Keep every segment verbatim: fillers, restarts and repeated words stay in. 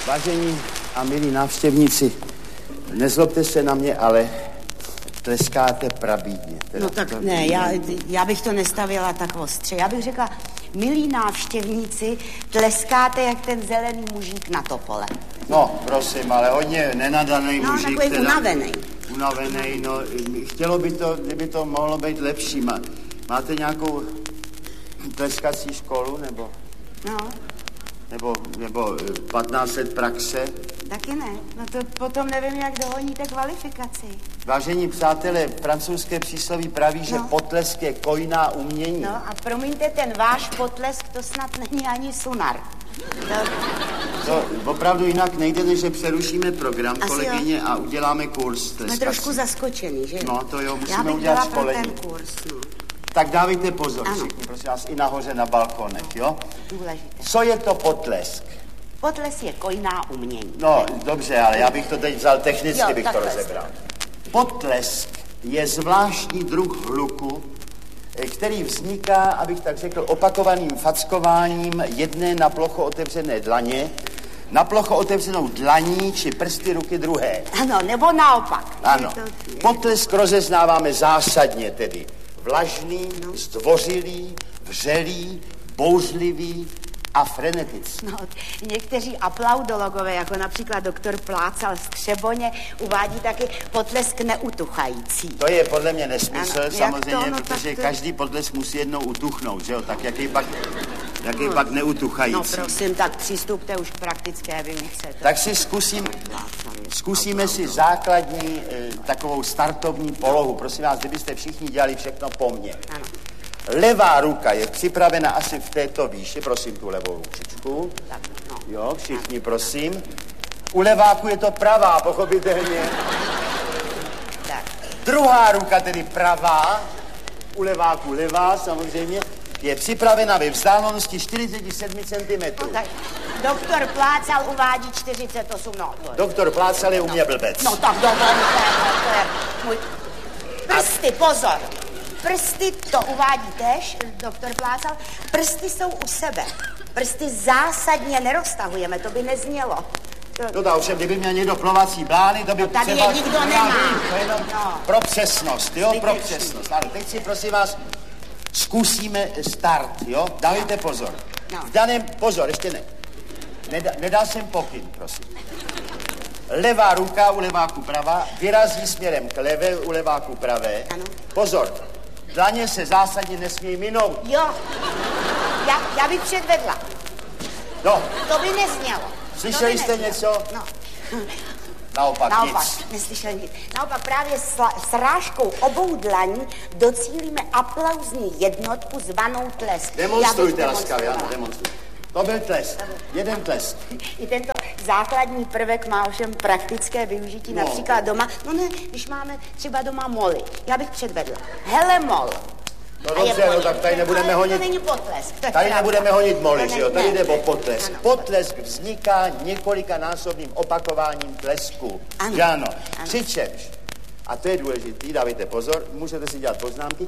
Vážení a milí návštěvníci, nezlobte se na mě, ale tleskáte prabídně. Teda no tak ne, já, já bych to nestavila tak ostře. Já bych řekla, milí návštěvníci, tleskáte jak ten zelený mužík na topole. No, prosím, ale hodně nenadaný no, mužík. No, takový unavený. Unavený, no, chtělo by to, kdyby to mohlo být lepší. Má, máte nějakou tleskací školu, nebo? No. Nebo, nebo patnáct let praxe? Taky ne. No to potom nevím, jak dohoníte kvalifikaci. Vážení přátelé, francouzské přísloví praví, no. že potlesk je kojná umění. No a promiňte, ten váš potlesk, to snad není ani sunar. To, to opravdu jinak nejde, než že přerušíme program, asi kolegyně, jo. a uděláme kurz tleskací. Jsme trošku zaskočený, že? No to jo, musíme Já bych udělat byla školení. pro ten kurz, no. Tak dávejte pozor, ano. všichni, prosím vás, i nahoře na balkonech, jo? Důležité. Co je to potlesk? Potlesk je kojná umění. No, dobře, ale já bych to teď vzal technicky, jo, bych to rozebral. Jest. Potlesk je zvláštní druh hluku, který vzniká, abych tak řekl, opakovaným fackováním jedné na plocho otevřené dlaně, na plocho otevřenou dlaní či prsty ruky druhé. Ano, nebo naopak. Ano. Potlesk rozeznáváme zásadně tedy. Vlažný, no. zdvořilý, vřelý, bouřlivý a frenetický. No, někteří aplaudologové, jako například doktor Plácal z Třeboně, uvádí taky potlesk neutuchající. To je podle mě nesmysl, ano, samozřejmě, to, no, protože to... každý potlesk musí jednou utuchnout, že jo? Tak jaký pak, jaký no. pak neutuchající. No prosím, tak přistupte už k praktické výuce. Tak si zkusím, zkusíme si základní e, takovou startovní polohu. Prosím vás, kdybyste všichni dělali všechno po mně. Ano. Levá ruka je připravena asi v této výši, prosím tu levou ručičku. Tak, no. Jo, všichni prosím. U leváku je to pravá, pochopitelně. Tak. Druhá ruka, tedy pravá, u leváku levá samozřejmě, je připravena ve vzdálenosti čtyřicet sedm centimetrů. No, tak doktor Plácal uvádí čtyřicet osm, no. Doktor Plácal je u mě blbec. No tak dobře, to je můj... Prsty, pozor. Prsty to uvádí též, doktor Plácal. Prsty jsou u sebe. Prsty zásadně neroztahujeme, to by neznělo. To... No tak ovšem, kdyby měl někdo plovací blány, to by no, tady třeba... je nikdo nemá. To je jenom no. pro přesnost, jo, Zbytečný. pro přesnost. Ale teď si, prosím vás, zkusíme start, jo? Dávejte pozor. No. V daném, pozor, ještě ne. Nedá, nedal jsem pokyn, prosím. Levá ruka u leváku pravá vyrazí směrem k levé, u leváku pravé. Ano. Pozor, dlaně se zásadně nesmějí minout. Jo, já, já bych předvedla. No. To by neznělo. Slyšeli by jste neznělo. něco? No. Naopak, Naopak, nic. neslyšeli nic. Naopak právě s rážkou obou dlaní docílíme aplauzní jednotku zvanou tlesk. Demonstrujte laskavě, ano, demonstrujte. To byl tlesk, jeden tlesk. I tento základní prvek má ovšem praktické využití, no. Například doma. No ne, když máme třeba doma moly. Já bych předvedla. Hele mol. No dobře, no tak tady nebudeme honit... To není potlesk. To tady nebudeme honit moly, že jo? Tady jde o potlesk. Ano. Potlesk vzniká několikanásobným opakováním tlesku. Ano. Že ano? Ano. Přičemž, a to je důležitý, dávejte pozor, můžete si dělat poznámky,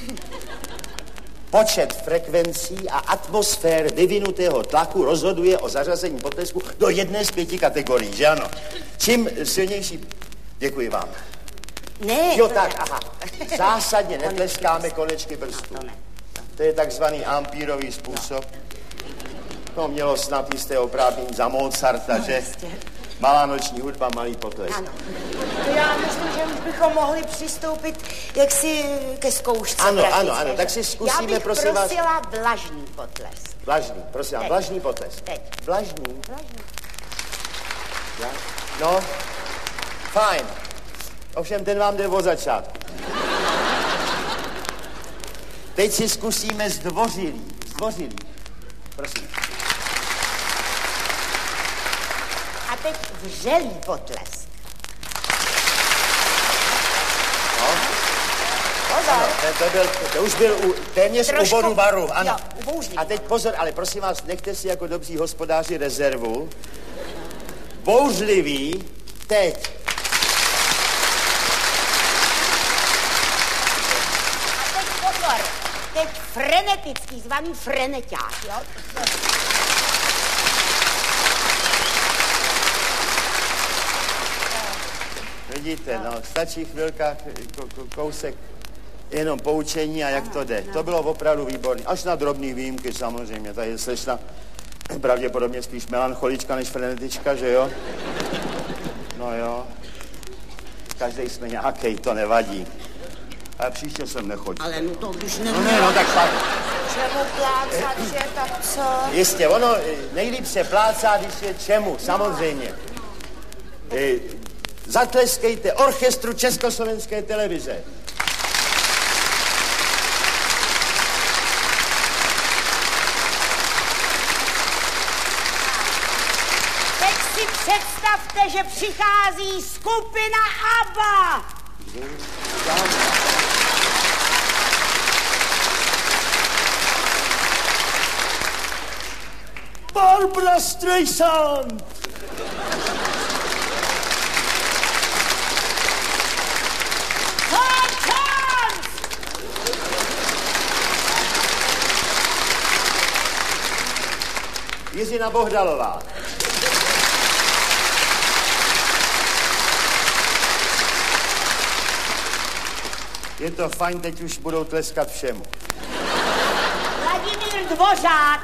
počet frekvencí a atmosfér vyvinutého tlaku rozhoduje o zařazení potlesku do jedné z pěti kategorií, že ano? Čím silnější... Děkuji vám. Ne. Jo, tak, aha. Zásadně netleskáme konečky prstů. No, to ne. To je takzvaný ampírový způsob. To mělo snad jisté oprávnění za Mozarta, že? Malá noční hudba, malý potlesk. Ano. To já myslím, že už bychom mohli přistoupit jaksi ke zkoušce. Ano, praktické. ano, ano, tak si zkusíme, já bych prosím vás. prosila vlažný potlesk. Vlažný, prosím vás, vlažný potlesk. Teď. Vlažný. Vlažný. No, fajn. Ovšem, ten vám jde od začátku. Teď si zkusíme zdvořilý. Zdvořilý. Prosím. A teď vřelý potlesk. No. Pozor. Ano, to, to, byl, to už byl u, téměř Trošku, u bodu baru. Ano. Jo, a teď pozor, ale prosím vás, nechte si jako dobří hospodáři rezervu. Bouřlivý, teď. A teď pozor, teď frenetický, zvaný freneťák, jo? Vidíte, no, stačí chvilka, kousek, jenom poučení a jak to jde. To bylo opravdu výborné. Až na drobný výjimky samozřejmě. Tady je slečna pravděpodobně spíš melancholička než frenetička, že jo? No jo. Každý jsme nějaký, to nevadí. Ale příště jsem nechodil. Ale no to už ne. No ne, no tak pak. Čemu plácat, že tak co? Jistě, ono nejlíp se plácá, když je čemu, samozřejmě. E, zatleskejte orchestru Československé televize. Teď si představte, že přichází skupina ABBA. Barbra Streisand! Jiřina Bohdalová. Je to fajn, teď už budou tleskat všemu. Vladimír Dvořák.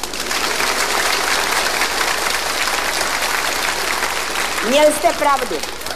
Měl jste pravdu.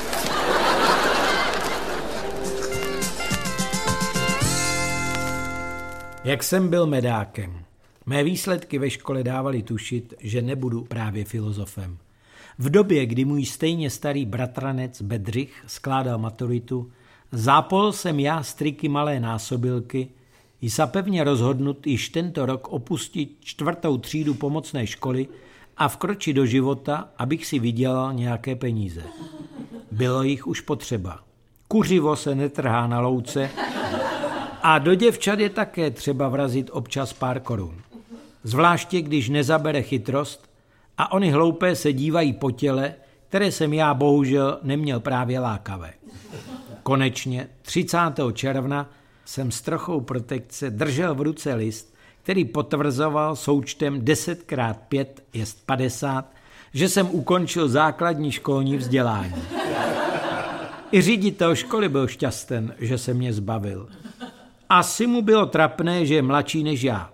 Jak jsem byl medákem. Mé výsledky ve škole dávaly tušit, že nebudu právě filozofem. V době, kdy můj stejně starý bratranec Bedřich skládal maturitu, zápol jsem já z triky malé násobilky i sa pevně rozhodnut již tento rok opustit čtvrtou třídu pomocné školy a vkročit do života, abych si vydělal nějaké peníze. Bylo jich už potřeba. Kuřivo se netrhá na louce a do děvčat je také třeba vrazit občas pár korun. Zvláště, když nezabere chytrost a oni hloupé se dívají po těle, které jsem já bohužel neměl právě lákavé. Konečně třicátého června jsem s trochou protekce držel v ruce list, který potvrzoval součtem deset krát pět jest padesát, že jsem ukončil základní školní vzdělání. I ředitel školy byl šťasten, že se mě zbavil. Asi mu bylo trapné, že je mladší než já.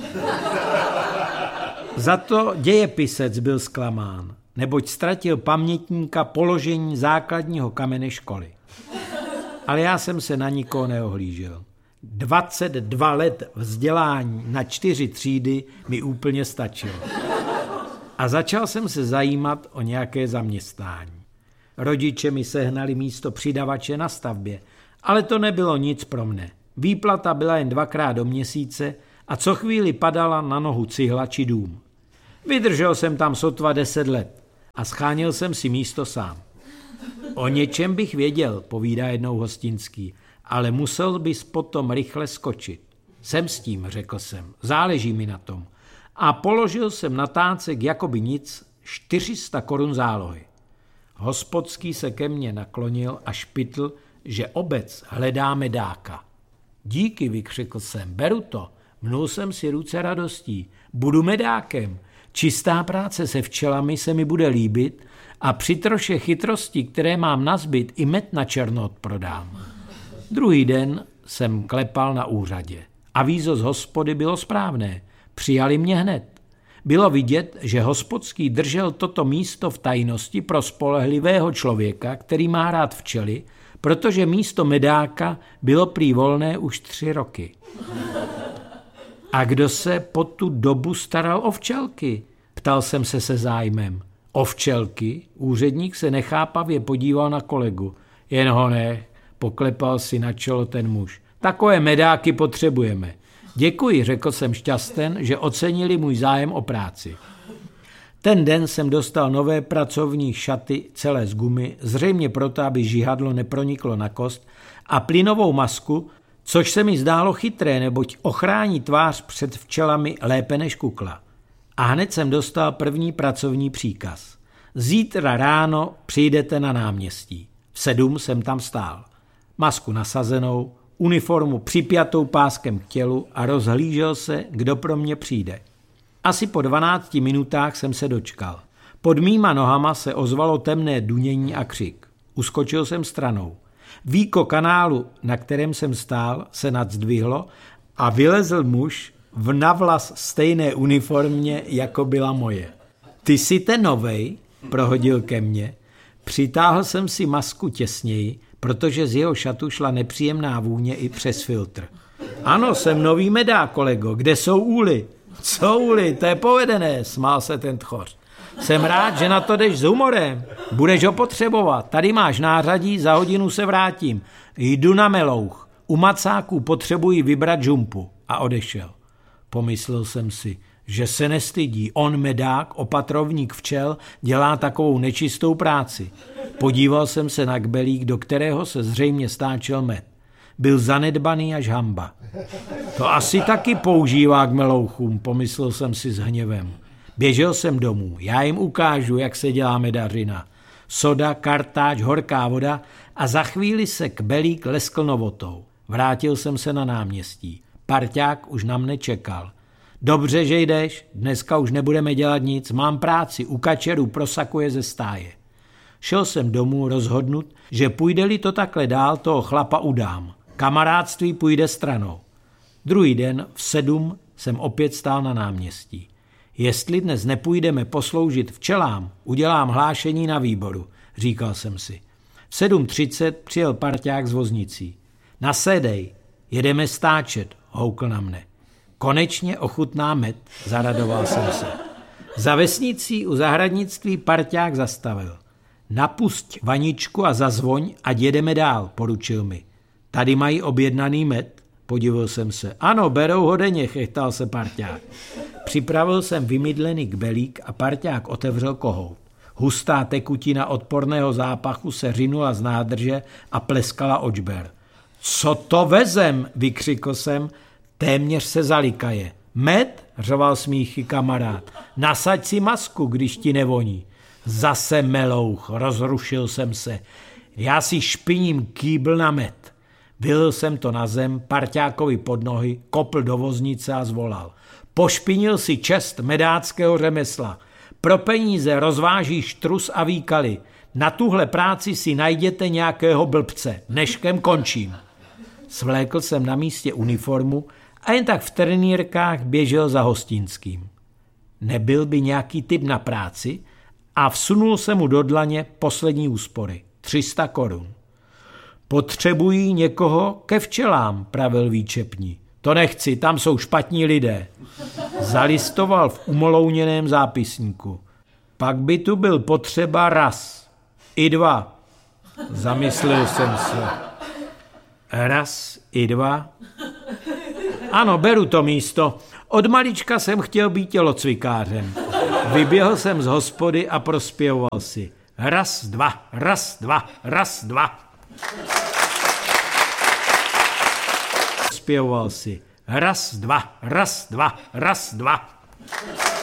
Za to dějepisec byl zklamán, neboť ztratil pamětníka položení základního kamene školy. Ale já jsem se na nikoho neohlížel. dvacet dva let vzdělání na čtyři třídy mi úplně stačilo. A začal jsem se zajímat o nějaké zaměstnání. Rodiče mi sehnali místo přidavače na stavbě, ale to nebylo nic pro mne. Výplata byla jen dvakrát do měsíce a co chvíli padala na nohu cihla či dům. Vydržel jsem tam sotva deset let a scháněl jsem si místo sám. O něčem bych věděl, povídá jednou Hostinský, ale musel bys potom rychle skočit. Jsem s tím, řekl jsem, záleží mi na tom. A položil jsem na tácek jakoby nic čtyři sta korun zálohy. Hospodský se ke mně naklonil a špitl, že obec hledá medáka. Díky, vykřikl jsem, beru to. Mnul jsem si ruce radostí. Budu medákem. Čistá práce se včelami se mi bude líbit a při troše chytrosti, které mám nazbyt, i med na černo odprodám. Druhý den jsem klepal na úřadě. Avízo z hospody bylo správné. Přijali mě hned. Bylo vidět, že hospodský držel toto místo v tajnosti pro spolehlivého člověka, který má rád včely, protože místo medáka bylo prý volné už tři roky. A kdo se po tu dobu staral o včelky? Ptal jsem se se zájmem. O včelky? Úředník se nechápavě podíval na kolegu. Jen ho ne, poklepal si na čelo ten muž. Takové medáky potřebujeme. Děkuji, řekl jsem šťasten, že ocenili můj zájem o práci. Ten den jsem dostal nové pracovní šaty celé z gumy, zřejmě proto, aby žihadlo neproniklo na kost, a plynovou masku, což se mi zdálo chytré, neboť ochrání tvář před včelami lépe než kukla. A hned jsem dostal první pracovní příkaz. Zítra ráno přijdete na náměstí. V sedm jsem tam stál. Masku nasazenou, uniformu připjatou páskem k tělu a rozhlížel se, kdo pro mě přijde. Asi po dvanácti minutách jsem se dočkal. Pod mýma nohama se ozvalo temné dunění a křik. Uskočil jsem stranou. Víko kanálu, na kterém jsem stál, se nadzdvihlo a vylezl muž v navlas stejné uniformě, jako byla moje. Ty jsi ten novej, prohodil ke mně. Přitáhl jsem si masku těsněji, protože z jeho šatu šla nepříjemná vůně i přes filtr. Ano, jsem nový medák, kolego, kde jsou úly? Co úly, to je povedené, smál se ten tchoř. Jsem rád, že na to jdeš s humorem. Budeš ho potřebovat. Tady máš nářadí, za hodinu se vrátím. Jdu na Melouch. U macáků potřebuji vybrat žumpu. A odešel. Pomyslel jsem si, že se nestydí. On medák, opatrovník včel, dělá takovou nečistou práci. Podíval jsem se na kbelík, do kterého se zřejmě stáčel med. Byl zanedbaný až hamba. To asi taky používá k melouchům, pomyslel jsem si s hněvem. Běžel jsem domů, já jim ukážu, jak se dělá medařina. Soda, kartáč, horká voda a za chvíli se kbelík leskl novotou. Vrátil jsem se na náměstí. Parťák už na mne čekal. Dobře, že jdeš, dneska už nebudeme dělat nic, mám práci, u kačerů prosakuje ze stáje. Šel jsem domů rozhodnut, že půjde-li to takhle dál, toho chlapa udám. Kamarádství půjde stranou. Druhý den v sedm jsem opět stál na náměstí. Jestli dnes nepůjdeme posloužit včelám, udělám hlášení na výboru, říkal jsem si. V sedm třicet přijel parťák s voznicí. Nasedej, jedeme stáčet, houkl na mne. Konečně ochutná med, zaradoval jsem se. Za vesnicí u zahradnictví parťák zastavil. Napusť vaničku a zazvoň, ať jedeme dál, poručil mi. Tady mají objednaný med, podivil jsem se. Ano, berou ho denně, chechtal se parťák. Připravil jsem vymydlený kbelík a parťák otevřel kohout. Hustá tekutina odporného zápachu se řinula z nádrže a pleskala očber. Co to vezem, vykřikl jsem, téměř se zalikaje. Med, řoval smíchy kamarád, nasaď si masku, když ti nevoní. Zase melouch, rozrušil jsem se. Já si špiním kýbl na med. Vylil jsem to na zem, parťákovi pod nohy, kopl do voznice a zvolal. Pošpinil si čest medáckého řemesla. Pro peníze rozvážíš trus a výkaly. Na tuhle práci si najděte nějakého blbce. Dneškem končím. Svlékl jsem na místě uniformu a jen tak v trenýrkách běžel za Hostinským. Nebyl by nějaký typ na práci a vsunul se mu do dlaně poslední úspory. tři sta korun. Potřebují někoho ke včelám, pravil výčepní. To nechci, tam jsou špatní lidé. Zalistoval v umolouněném zápisníku. Pak by tu byl potřeba raz. I dva. Zamyslel jsem se. Raz i dva. Ano, beru to místo. Od malička jsem chtěl být tělocvikářem. Vyběhl jsem z hospody a prospěvoval si. Raz, dva, raz, dva, raz, dva. Zpěvoval si. Raz, dva, raz, dva, raz, dva.